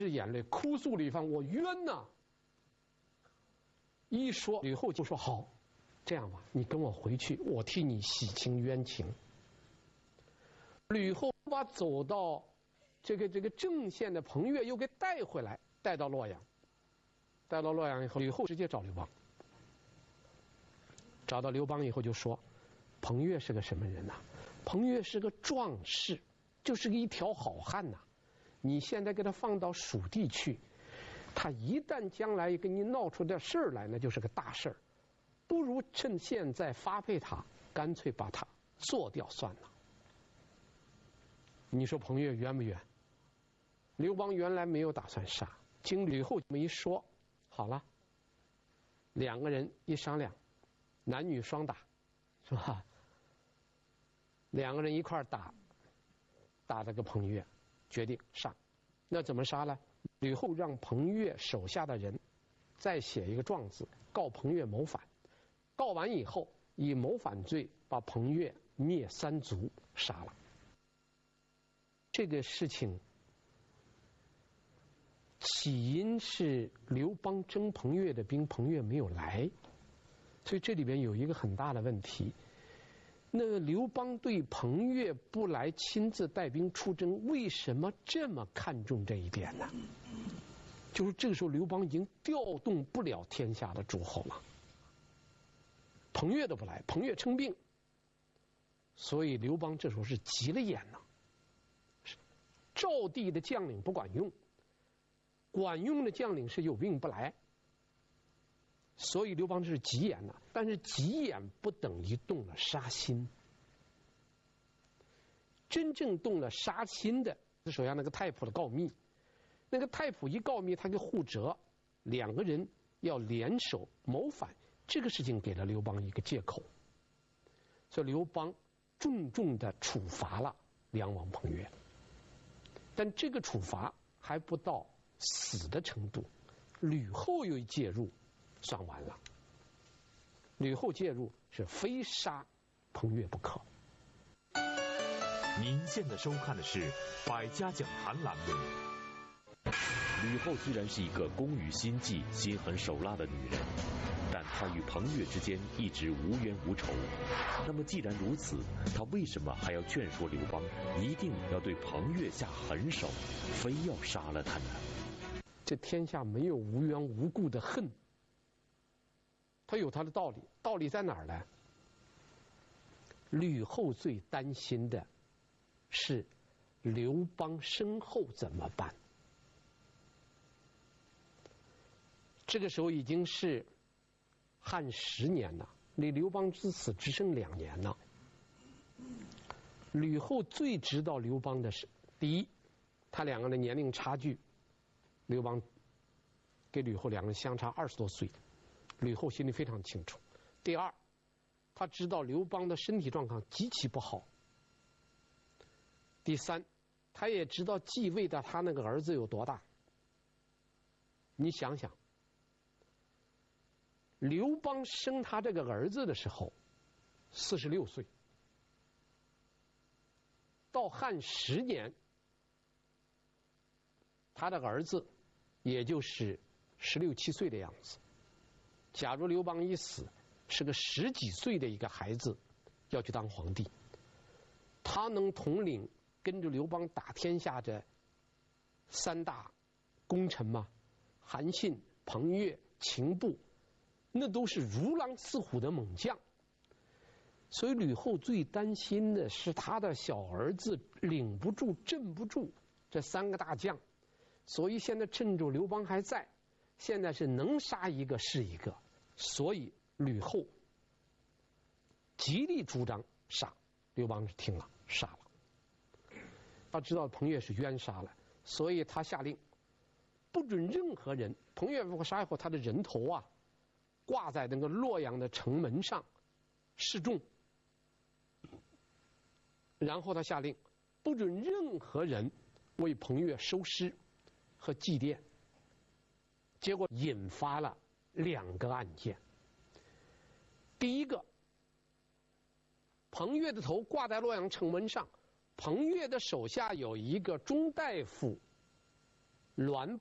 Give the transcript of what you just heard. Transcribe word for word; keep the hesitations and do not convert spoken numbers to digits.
眼泪，哭诉了一番，我冤呐！一说吕后就说好，这样吧，你跟我回去，我替你洗清冤情。吕后把走到这个这个郑县的彭越又给带回来，带到洛阳。带到洛阳以后，吕后直接找刘邦。找到刘邦以后就说，彭越是个什么人呐、啊？彭越是个壮士，就是个一条好汉呐、啊。你现在给他放到蜀地去，他一旦将来给你闹出点事儿来，那就是个大事儿。不如趁现在发配他，干脆把他做掉算了。你说彭越冤不冤？刘邦原来没有打算杀，经吕后这么一说，好了，两个人一商量，男女双打，是吧？两个人一块儿打，打这个彭越，决定杀。那怎么杀呢？吕后让彭越手下的人再写一个状子，告彭越谋反。告完以后，以谋反罪把彭越灭三族，杀了。这个事情起因是刘邦征彭越的兵，彭越没有来，所以这里边有一个很大的问题。那刘邦对彭越不来亲自带兵出征，为什么这么看重这一点呢？就是这个时候刘邦已经调动不了天下的诸侯了，彭越都不来，彭越称病，所以刘邦这时候是急了眼了。赵地的将领不管用，管用的将领是有病不来，所以刘邦这是急眼了。但是急眼不等于动了杀心，真正动了杀心的是手下那个太仆的告密。那个太仆一告密，他就护哲，两个人要联手谋反，这个事情给了刘邦一个借口，所以刘邦重重的处罚了梁王彭越。但这个处罚还不到死的程度，吕后又介入，算完了。吕后介入是非杀彭越不可。 您现在收看的是《百家讲坛》栏目。 吕后虽然是一个工于心计、心狠手辣的女人，但她与彭越之间一直无冤无仇。那么既然如此，她为什么还要劝说刘邦一定要对彭越下狠手，非要杀了他呢？ 这天下没有无缘无故的恨，他有他的道理。道理在哪儿呢？吕后最担心的是刘邦身后怎么办。这个时候已经是汉十年了，离刘邦之死只剩两年了。吕后最知道刘邦的是，第一，他两个人年龄差距，刘邦给吕后两个人相差二十多岁，吕后心里非常清楚。第二，他知道刘邦的身体状况极其不好。第三，他也知道继位的他那个儿子有多大。你想想，刘邦生他这个儿子的时候四十六岁，到汉十年，他的儿子也就是十六七岁的样子。假如刘邦一死，是个十几岁的一个孩子要去当皇帝，他能统领跟着刘邦打天下的三大功臣吗？韩信、彭越、秦布，那都是如狼似虎的猛将。所以吕后最担心的是他的小儿子领不住、镇不住这三个大将，所以现在趁着刘邦还在，现在是能杀一个是一个，所以吕后极力主张杀。刘邦是听了，杀了。他知道彭越是冤杀了，所以他下令不准任何人，彭越如果杀以后，他的人头啊挂在那个洛阳的城门上示众。然后他下令不准任何人为彭越收尸和祭奠，结果引发了两个案件。第一个，彭越的头挂在洛阳城门上，彭越的手下有一个中大夫栾